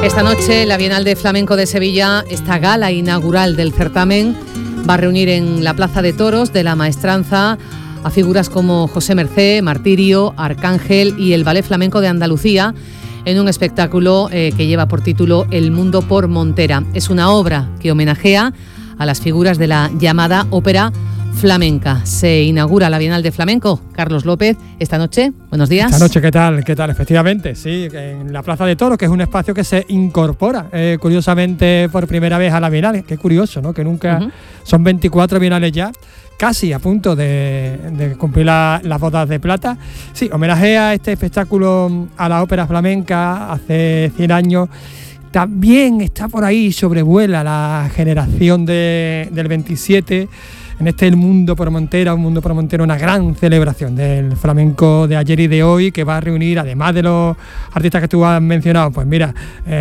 Esta noche la Bienal de Flamenco de Sevilla, esta gala inaugural del certamen, va a reunir en la Plaza de Toros de la Maestranza a figuras como José Mercé, Martirio, Arcángel y el Ballet Flamenco de Andalucía en un espectáculo que lleva por título El Mundo por Montera. Es una obra que homenajea a las figuras de la llamada ópera flamenca. Se inaugura la Bienal de Flamenco. Carlos López, esta noche, buenos días. Esta noche, ¿qué tal? ¿Qué tal? Efectivamente, sí, en la Plaza de Toros, que es un espacio que se incorpora, curiosamente, por primera vez a la Bienal. Qué curioso, ¿no? Que nunca... Son 24 Bienales ya, casi a punto de cumplir las bodas de plata. Sí, homenaje a este espectáculo a la ópera flamenca hace 100 años. También está por ahí, sobrevuela la generación del 27, en El Mundo por Montera, una gran celebración del flamenco de ayer y de hoy, que va a reunir, además de los artistas que tú has mencionado, pues mira,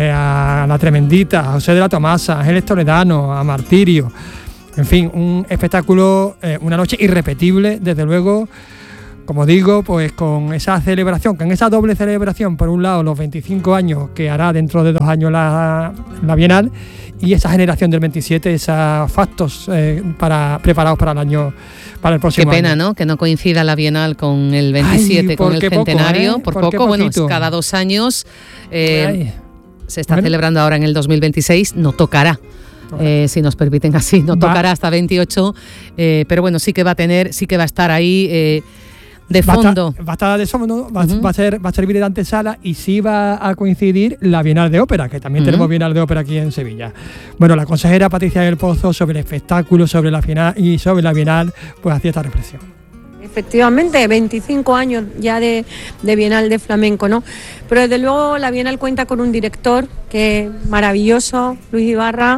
a La Tremendita, a José de la Tomasa, a Ángeles Toledano, a Martirio, en fin, un espectáculo, una noche irrepetible, desde luego. Como digo, pues con esa celebración, con esa doble celebración, por un lado los 25 años que hará dentro de 2 años la Bienal, y esa generación del 27, esos factos preparados para el próximo año. Qué pena, ¿no? Que no coincida la Bienal con el 27, con el centenario. Por poco, bueno, es cada 2 años. Se está celebrando ahora en el 2026, no tocará. Si nos permiten así, no tocará hasta 28, pero bueno, sí que va a estar ahí de fondo. Va a estar de fondo, va a servir de antesala, y sí va a coincidir la Bienal de Ópera, que también tenemos Bienal de Ópera aquí en Sevilla. Bueno, la consejera Patricia del Pozo, sobre el espectáculo, sobre la final y sobre la Bienal, pues hacía esta reflexión. Efectivamente, 25 años ya de Bienal de Flamenco, ¿no? Pero desde luego la Bienal cuenta con un director que es maravilloso, Luis Ibarra,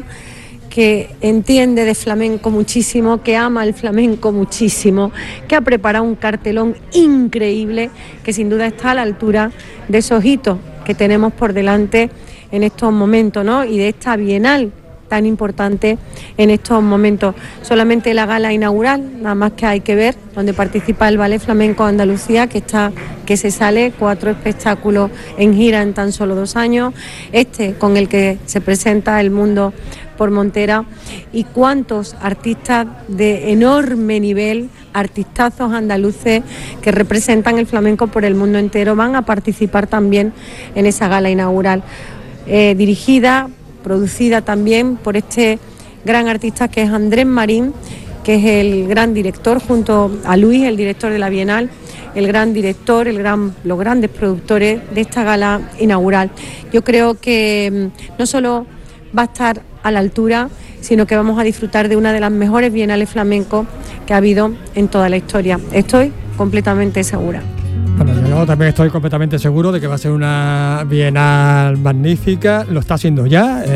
que entiende de flamenco muchísimo, que ama el flamenco muchísimo, que ha preparado un cartelón increíble, que sin duda está a la altura de esos hitos que tenemos por delante en estos momentos, ¿no? Y de esta Bienal tan importante en estos momentos. Solamente la gala inaugural, nada más que hay que ver, donde participa el Ballet Flamenco de Andalucía, que se sale 4 espectáculos en gira en tan solo 2 años, con el que se presenta El Mundo por Montera, y cuántos artistas de enorme nivel, artistazos andaluces que representan el flamenco por el mundo entero, van a participar también en esa gala inaugural, dirigida, producida también por este gran artista que es Andrés Marín, que es el gran director, junto a Luis, el director de la Bienal, el gran director, los grandes productores de esta gala inaugural. Yo creo que no solo va a estar a la altura, sino que vamos a disfrutar de una de las mejores bienales flamencos que ha habido en toda la historia. Estoy completamente segura. Bueno, yo también estoy completamente seguro de que va a ser una Bienal magnífica. Lo está haciendo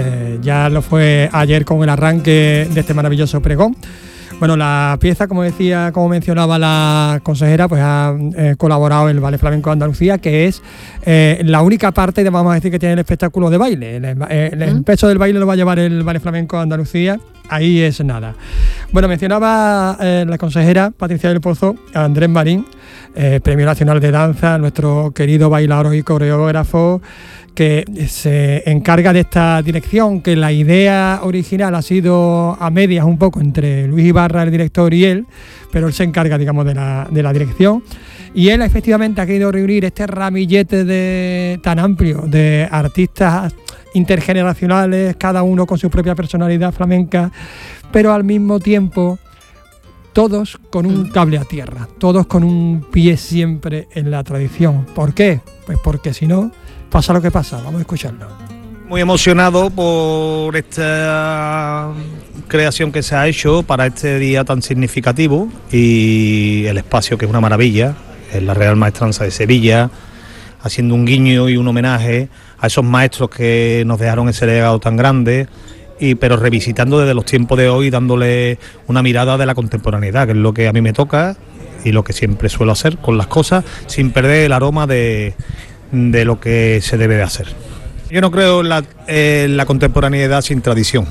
ya lo fue ayer con el arranque de este maravilloso pregón. Bueno, la pieza, como mencionaba la consejera, pues ha colaborado el Ballet Flamenco de Andalucía, que es la única parte, vamos a decir, que tiene el espectáculo de baile. El peso del baile lo va a llevar el Ballet Flamenco de Andalucía, ahí es nada. Bueno, mencionaba la consejera Patricia del Pozo a Andrés Marín, Premio Nacional de Danza, nuestro querido bailaor y coreógrafo, que se encarga de esta dirección, que la idea original ha sido a medias un poco entre Luis Ibarra, el director, y él, pero él se encarga, digamos, de la dirección. Y él efectivamente ha querido reunir este ramillete tan amplio de artistas intergeneracionales, cada uno con su propia personalidad flamenca, pero al mismo tiempo todos con un cable a tierra, todos con un pie siempre en la tradición. ¿Por qué? Pues porque si no, pasa lo que pasa. Vamos a escucharlo. Muy emocionado por esta creación que se ha hecho para este día tan significativo, y el espacio, que es una maravilla, es la Real Maestranza de Sevilla, haciendo un guiño y un homenaje a esos maestros que nos dejaron ese legado tan grande, pero revisitando desde los tiempos de hoy, dándole una mirada de la contemporaneidad, que es lo que a mí me toca y lo que siempre suelo hacer con las cosas, sin perder el aroma de lo que se debe de hacer. Yo no creo en la contemporaneidad sin tradición,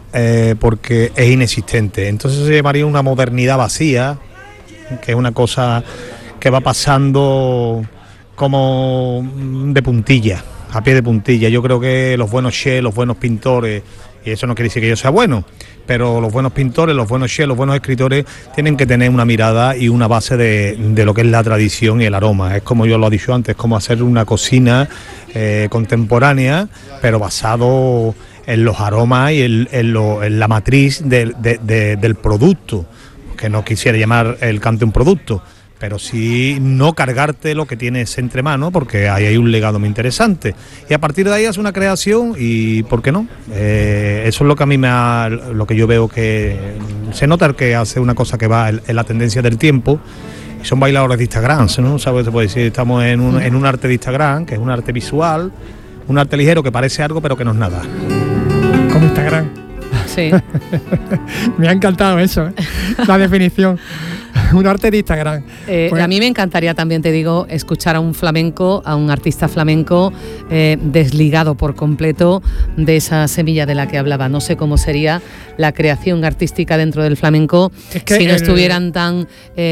porque es inexistente. Entonces se llamaría una modernidad vacía, que es una cosa que va pasando como de puntilla. a pie de puntilla. Yo creo que los buenos chefs, los buenos pintores, y eso no quiere decir que yo sea bueno, pero los buenos pintores, los buenos chefs, los buenos escritores tienen que tener una mirada y una base de lo que es la tradición y el aroma. Es como yo lo he dicho antes, como hacer una cocina contemporánea, pero basado en los aromas y en la matriz del producto, que no quisiera llamar el cante un producto, pero sí no cargarte lo que tienes entre manos, porque ahí hay un legado muy interesante. Y a partir de ahí es una creación y ¿por qué no? Eso es lo que a mí lo que yo veo que se nota, que hace una cosa que va en la tendencia del tiempo. Y son bailadores de Instagram, ¿no? ¿Sabes? Se puede decir, estamos en un arte de Instagram, que es un arte visual, un arte ligero que parece algo, pero que no es nada. Como Instagram. Sí. Me ha encantado eso, la definición. Un arte de Instagram. Pues, a mí me encantaría también, te digo, escuchar a un flamenco, a un artista flamenco desligado por completo de esa semilla de la que hablaba. No sé cómo sería la creación artística dentro del flamenco si no estuvieran tan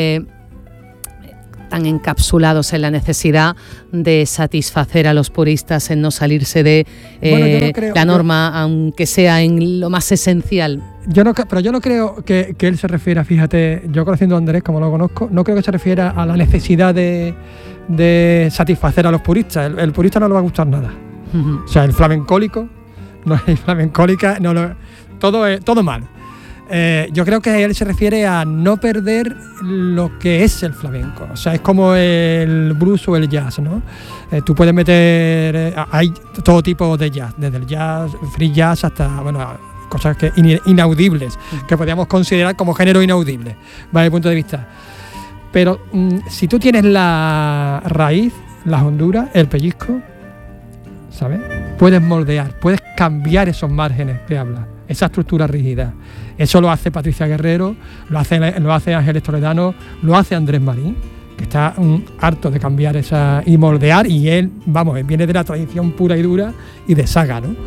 encapsulados en la necesidad de satisfacer a los puristas, en no salirse de la norma, aunque sea en lo más esencial. Pero yo no creo que él se refiera, fíjate, yo conociendo a Andrés como lo conozco, no creo que se refiera a la necesidad de satisfacer a los puristas. El purista no le va a gustar nada. Uh-huh. O sea, el flamencólico, no hay flamencólica, todo mal. Yo creo que él se refiere a no perder lo que es el flamenco. O sea, es como el blues o el jazz, ¿no? Tú puedes meter... hay todo tipo de jazz, desde el jazz, free jazz, hasta, cosas que inaudibles, que podríamos considerar como género inaudible, desde el punto de vista. Pero si tú tienes la raíz, las honduras, el pellizco, ¿sabes? Puedes moldear, puedes cambiar esos márgenes que hablas, esa estructura rígida. Eso lo hace Patricia Guerrero, lo hace Ángeles Toledano, lo hace Andrés Marín, que está harto de cambiar y moldear, y él viene de la tradición pura y dura y de saga, ¿no?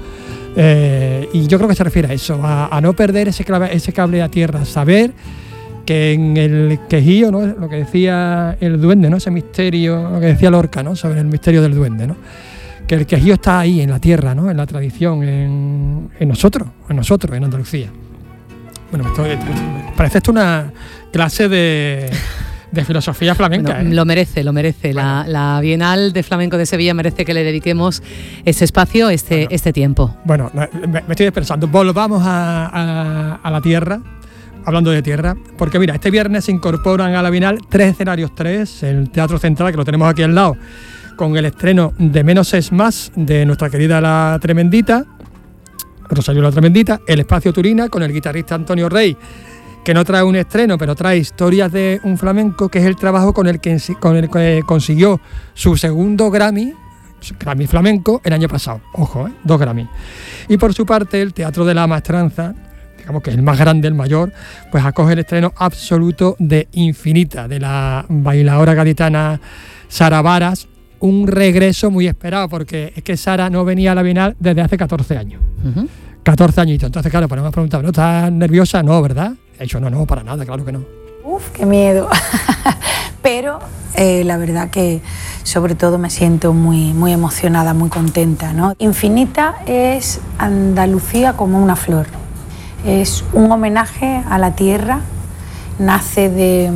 Y yo creo que se refiere a eso, a no perder ese cable a tierra, saber que en el quejío, ¿no? Lo que decía el duende, ¿no? Ese misterio, lo que decía Lorca, ¿no? Sobre el misterio del duende, ¿no? Que el quejío está ahí, en la tierra, ¿no? En la tradición, en nosotros, en Andalucía. Bueno, parece esto una clase de filosofía flamenca. Lo merece. Bueno. La Bienal de Flamenco de Sevilla merece que le dediquemos ese espacio, este tiempo. Bueno, me estoy dispersando. Volvamos a la tierra, hablando de tierra, porque mira, este viernes se incorporan a la Bienal 3 escenarios, el Teatro Central, que lo tenemos aquí al lado, con el estreno de Menos es Más, de nuestra querida La Tremendita, Rosario La Tremendita, el Espacio Turina, con el guitarrista Antonio Rey, que no trae un estreno, pero trae Historias de un Flamenco, que es el trabajo con el que consiguió su segundo Grammy Flamenco el año pasado. Ojo, 2 Grammy. Y por su parte, el Teatro de la Maestranza, digamos que es el más grande, el mayor, pues acoge el estreno absoluto de Infinita, de la bailadora gaditana Sara Varas. Un regreso muy esperado, porque es que Sara no venía a la Bienal desde hace 14 años. Uh-huh. 14 añitos. Entonces, claro, pues me han preguntado, ¿no estás nerviosa? No, ¿verdad? He dicho, no, para nada, claro que no. Qué miedo. Pero la verdad que sobre todo me siento muy, muy emocionada, muy contenta, ¿no? Infinita es Andalucía como una flor. Es un homenaje a la tierra, nace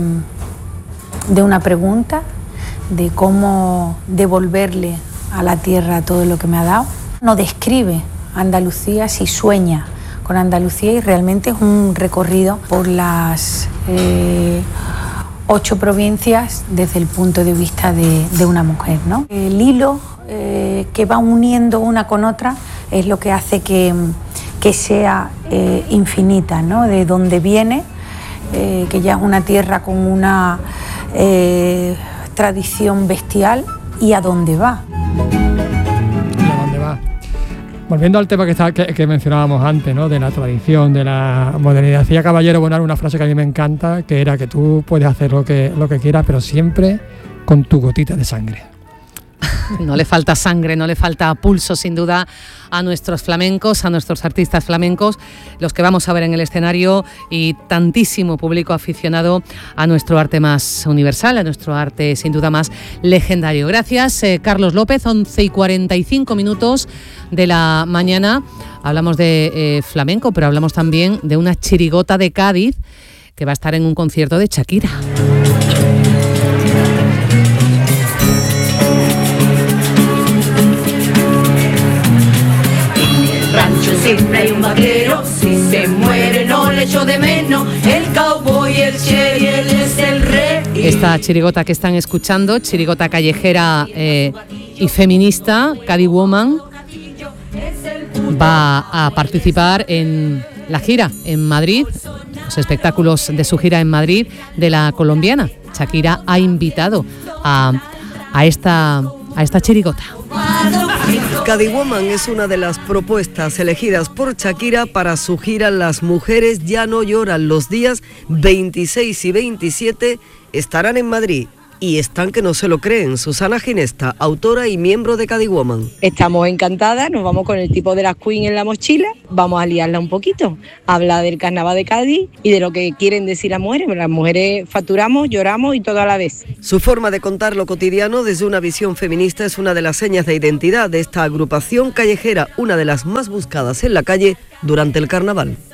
de una pregunta, de cómo devolverle a la tierra todo lo que me ha dado. No describe Andalucía, si sueña con Andalucía, y realmente es un recorrido por las 8 provincias desde el punto de vista de una mujer, ¿no? El hilo que va uniendo una con otra es lo que hace que sea infinita, ¿no? De donde viene, que ya es una tierra con una tradición bestial, y a dónde va. Volviendo al tema que mencionábamos antes, ¿no? De la tradición, de la modernidad. Decía Caballero Bonal una frase que a mí me encanta, que era que tú puedes hacer lo que quieras, pero siempre con tu gotita de sangre. No le falta sangre, no le falta pulso, sin duda, a nuestros flamencos, a nuestros artistas flamencos, los que vamos a ver en el escenario, y tantísimo público aficionado a nuestro arte más universal, a nuestro arte sin duda más legendario. Gracias, Carlos López. 11:45 de la mañana. Hablamos de flamenco, pero hablamos también de una chirigota de Cádiz que va a estar en un concierto de Shakira. Siempre hay un vaquero, si se muere no le echo de menos, el cowboy, el cherry, él es el rey. Esta chirigota que están escuchando, chirigota callejera y feminista, Cádiz Woman, va a participar en la gira en Madrid, los espectáculos de su gira en Madrid de la colombiana. Shakira ha invitado a esta chirigota. Cádiz Woman es una de las propuestas elegidas por Shakira para su gira Las Mujeres Ya No Lloran. Los días 26 y 27 estarán en Madrid. Y están que no se lo creen. Susana Ginesta, autora y miembro de Cádiz Woman. Estamos encantadas, nos vamos con el tipo de las Queen en la mochila, vamos a liarla un poquito, hablar del carnaval de Cádiz y de lo que quieren decir las mujeres. Las mujeres facturamos, lloramos y todo a la vez. Su forma de contar lo cotidiano desde una visión feminista es una de las señas de identidad de esta agrupación callejera, una de las más buscadas en la calle durante el carnaval.